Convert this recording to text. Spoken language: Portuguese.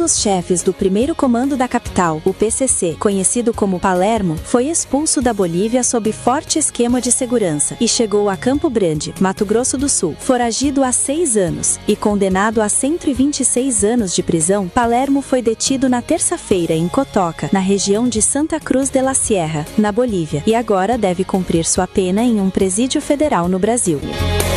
dos chefes do primeiro comando da capital, o PCC, conhecido como Palermo, foi expulso da Bolívia sob forte esquema de segurança e chegou a Campo Grande, Mato Grosso do Sul. Foragido há 6 anos e condenado a 126 anos de prisão, Palermo foi detido na terça-feira em Cotoca, na região de Santa Cruz de la Sierra, na Bolívia, e agora deve cumprir sua pena em um presídio federal no Brasil.